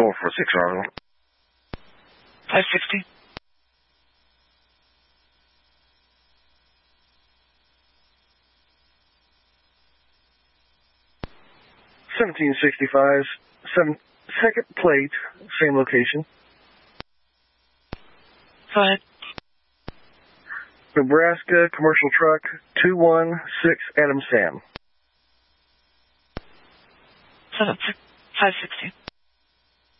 446 Roswell. 560. $1765, second plate, same location. Go ahead. Nebraska commercial truck 216 Adam Sam. 560.